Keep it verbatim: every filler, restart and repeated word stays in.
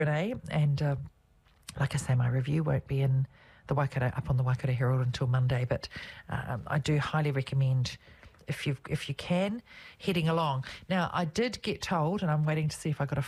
Renee, and uh, like I say, my review won't be in the Waikato, up on the Waikato Herald until Monday, but um, I do highly recommend, if you if you can, heading along. Now, I did get told, and I'm waiting to see if I got a